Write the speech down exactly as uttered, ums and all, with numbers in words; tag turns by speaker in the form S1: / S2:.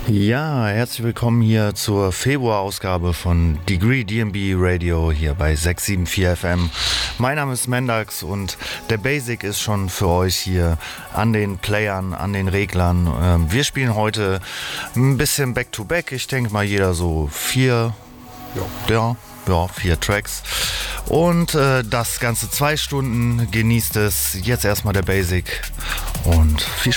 S1: Ja, herzlich willkommen hier zur Februarausgabe von Degree D and B Radio hier bei sechs sieben vier F M. Mein Name ist Mendax und der Basic ist schon für euch hier an den Playern, an den Reglern. Wir spielen heute ein bisschen Back-to-Back. Ich denke mal jeder so vier, ja, ja, vier Tracks. Und äh, das Ganze zwei Stunden. Genießt es. Jetzt erstmal der Basic und viel Spaß.